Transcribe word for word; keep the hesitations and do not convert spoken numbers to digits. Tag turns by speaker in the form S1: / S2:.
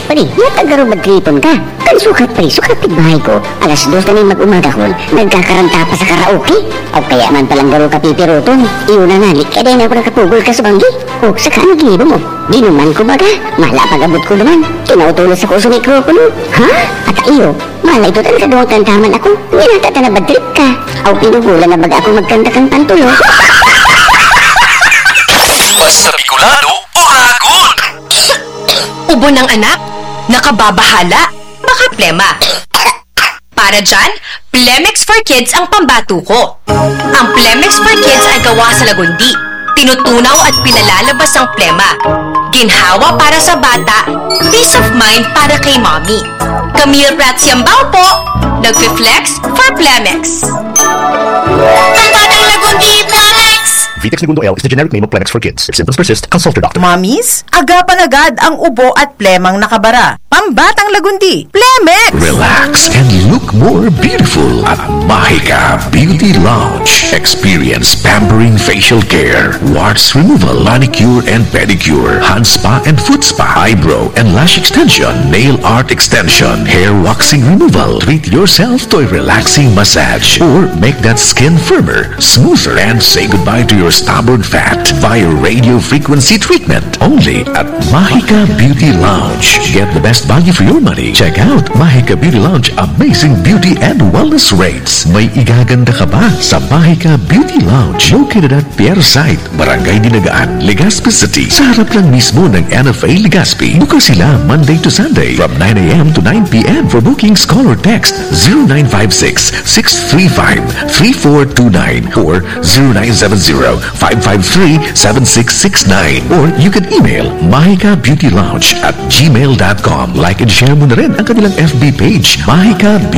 S1: pari, natagaro magkripon ka. Kan sukat pari, sukat bahay ko. Alas dos na may mag-umaga kon, nagkakaranta pa sa karaoke. O kaya man palang garo ka pipiruton. Iyon na nga, likada na ako nakapugol ka sa banggi. O, saka naglibo mo. Ginuman ko baga, mala pag-abot ko naman. Kinautulos ako sa mikropono. Ha? At iyo, mala ito tan kaduang kantaman ako. Nginatata na badrip ka. O, pinugulan na baga ako magkanta kang pantulo.
S2: Basta Bicolano, uragon!
S3: Ubo ng anak, nakababahala, baka plema. Para dyan, Plemex for Kids ang pambato ko. Ang Plemex for Kids ay gawa sa lagundi. Tinutunaw at pinalalabas ang plema. Ginhawa para sa bata, peace of mind para kay mommy. Camille Prats Yambao po, nagpi-flex for Plemex. Ang batang lagundi, Plemex!
S4: Vitex Segundo L is the generic name of Plemex for kids. If symptoms persist, consult your doctor.
S5: Mommies, agapan agad ang ubo at plemang nakabara. Pambatang lagundi, Plemex!
S6: Relax and look more beautiful at Mahika Beauty Lounge. Experience pampering facial care, warts removal, manicure and pedicure, hand spa and foot spa, eyebrow and lash extension, nail art extension, hair waxing removal. Treat yourself to a relaxing massage or make that skin firmer, smoother, and say goodbye to your stubborn fat via radio frequency treatment. Only at Mahika Beauty Lounge. Get the best value for your money. Check out Mahika Beauty Lounge amazing beauty and wellness rates. May igaganda ka ba sa Mahika Beauty Lounge? Located at Pierre Site, Barangay Dinagaan, Legazpi City. Sa harap lang mismo ng N F A Legazpi. Bukas sila Monday to Sunday from nine a m to nine p m For bookings, call or text zero nine five six, six three five, three four two nine or zero nine seven zero, five five three, seven six six nine, or you can email mahika beauty lounge at gmail dot com. Like and share mo na rin ang kanilang F B page, Mahika Beauty